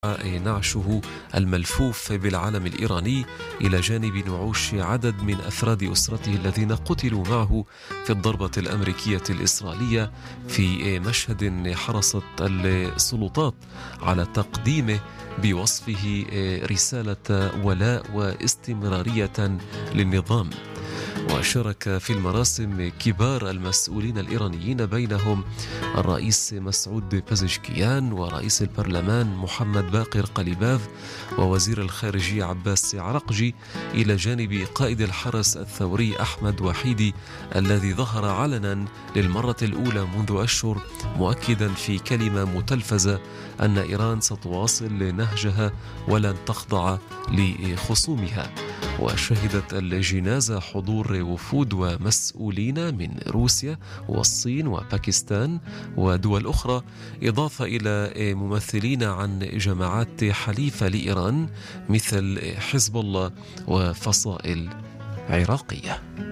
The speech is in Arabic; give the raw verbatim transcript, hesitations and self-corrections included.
نعشه الملفوف بالعلم الإيراني إلى جانب نعوش عدد من أفراد أسرته الذين قتلوا معه في الضربة الأمريكية الإسرائيلية في مشهد حرصت السلطات على تقديمه بوصفه رسالة ولاء واستمرارية للنظام. وشارك في المراسم كبار المسؤولين الإيرانيين بينهم الرئيس مسعود بازشكيان ورئيس البرلمان محمد باقر قليباف ووزير الخارجية عباس عرقجي، إلى جانب قائد الحرس الثوري أحمد وحيدي الذي ظهر علنا للمرة الأولى منذ أشهر مؤكدا في كلمة متلفزة أن إيران ستواصل نهجها ولن تخضع لخصومها. وشهدت الجنازة حضور وفود ومسؤولين من روسيا والصين وباكستان ودول أخرى، إضافة إلى ممثلين عن جماعات حليفة لإيران مثل حزب الله وفصائل عراقية.